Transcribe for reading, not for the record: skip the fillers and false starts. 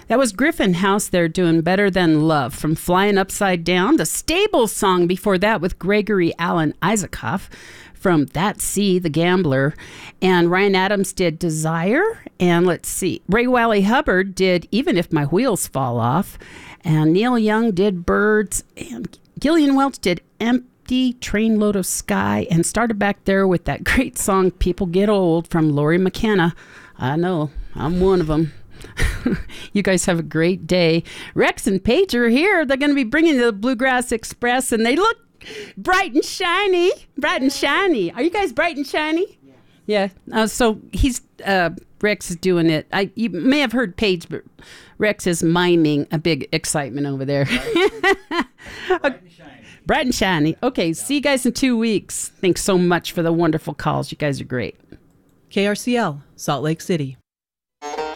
That was Griffin House. They're doing Better Than Love from Flying Upside Down. The Stable song before that with Gregory Alan Isaacoff from That Sea, The Gambler. And Ryan Adams did Desire. And let's see, Ray Wally Hubbard did Even If My Wheels Fall Off. And Neil Young did Birds. And Gillian Welch did Empty Trainload of Sky. And started back there with that great song, People Get Old from Lori McKenna. I know, I'm one of them. You guys have a great day. Rex and Paige are here. They're going to be bringing the Bluegrass Express, and they look bright and shiny. Bright and shiny. Are you guys bright and shiny? Yeah. So Rex is doing it. You may have heard Paige, but Rex is miming a big excitement over there. Bright and shiny. Bright and shiny. Okay, see you guys in 2 weeks. Thanks so much for the wonderful calls. You guys are great. KRCL, Salt Lake City.